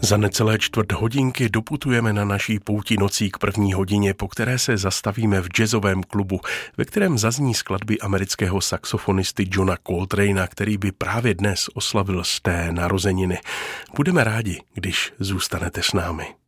Za necelé čtvrt hodinky doputujeme na naší pouti nocí k první hodině, po které se zastavíme v jazzovém klubu, ve kterém zazní skladby amerického saxofonisty Johna Coltrana, který by právě dnes oslavil 100. narozeniny. Budeme rádi, když zůstanete s námi.